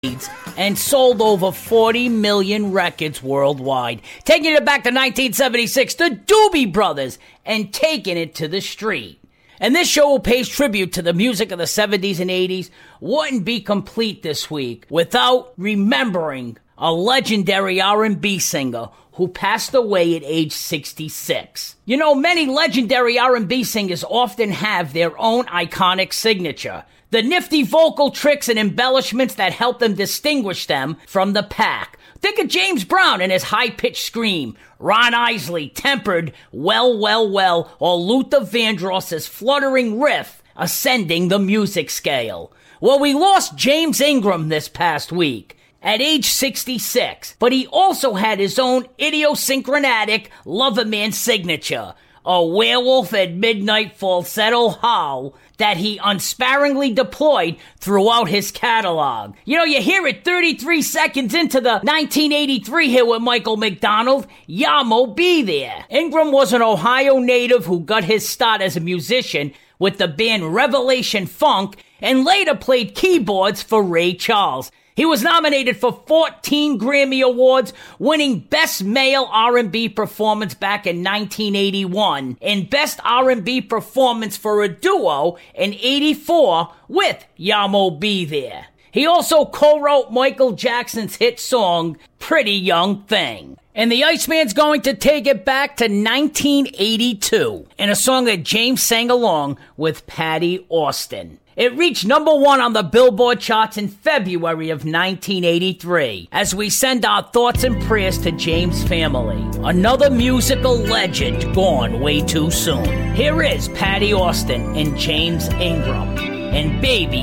and sold over 40 million records worldwide, taking it back to 1976, the Doobie Brothers, and taking it to the street. And this show pays tribute to the music of the 70s and 80s. Wouldn't be complete this week without remembering a legendary R&B singer who passed away at age 66. You know, many legendary R&B singers often have their own iconic signature, the nifty vocal tricks and embellishments that help them distinguish them from the pack. Think of James Brown and his high-pitched scream, Ron Isley tempered well, or Luther Vandross's fluttering riff ascending the music scale. Well, we lost James Ingram this past week at age 66, but he also had his own idiosyncratic Loverman signature, a werewolf at midnight falsetto howl that he unsparingly deployed throughout his catalog. You know, you hear it 33 seconds into the 1983 hit with Michael McDonald, Yamo Be There. Ingram was an Ohio native who got his start as a musician with the band Revelation Funk and later played keyboards for Ray Charles. He was nominated for 14 Grammy Awards, winning Best Male R&B Performance back in 1981 and Best R&B Performance for a Duo in 84 with Yamo Be There. He also co-wrote Michael Jackson's hit song, Pretty Young Thing. And the Iceman's going to take it back to 1982 in a song that James sang along with Patty Austin. It reached number 1 on the Billboard charts in February of 1983 as we send our thoughts and prayers to James' family. Another musical legend gone way too soon. Here is Patty Austin and James Ingram and Baby